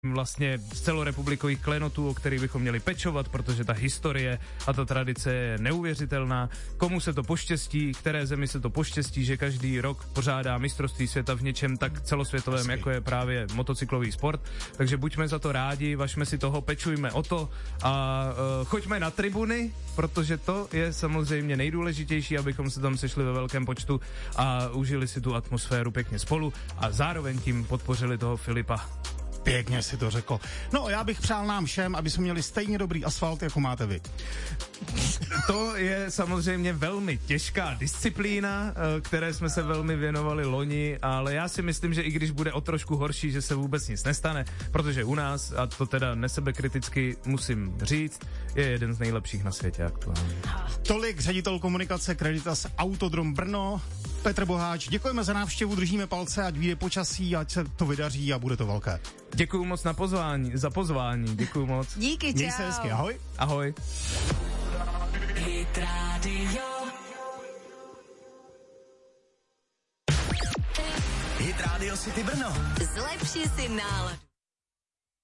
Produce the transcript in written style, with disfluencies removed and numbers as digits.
vlastně z celorepublikových klenotů, o kterých bychom měli pečovat, protože ta historie a ta tradice je neuvěřitelná. Komu se to poštěstí, které zemi se to poštěstí, že každý rok pořádá mistrovství světa v něčem tak celosvětovém, jako je právě motocyklový sport. Takže buďme za to rádi, važme si toho, pečujme o to a choďme na tribuny, protože to je samozřejmě nejdůležitější, abychom se tam sešli ve velkém počtu a užili si tu atmosféru pěkně spolu a zároveň tím podpořili toho Filipa. Pěkně si to řekl. No, já bych přál nám všem, aby jsme měli stejně dobrý asfalt, jako máte vy. To je samozřejmě velmi těžká disciplína, které jsme se velmi věnovali loni, ale já si myslím, že i když bude o trošku horší, že se vůbec nic nestane, protože u nás, a to teda nesebekriticky musím říct, je jeden z nejlepších na světě aktuálně. Tolik ředitel komunikace Creditas Autodrom Brno, Petr Boháč. Děkujeme za návštěvu, držíme palce, ať vyjde počasí, ať se to vydaří a bude to velké. Děkuju moc za pozvání, děkuju moc. Díky, čau. Měj se hezky, ahoj. Ahoj. Hit Radio. Hit Radio City Brno. Zlepši si náladu.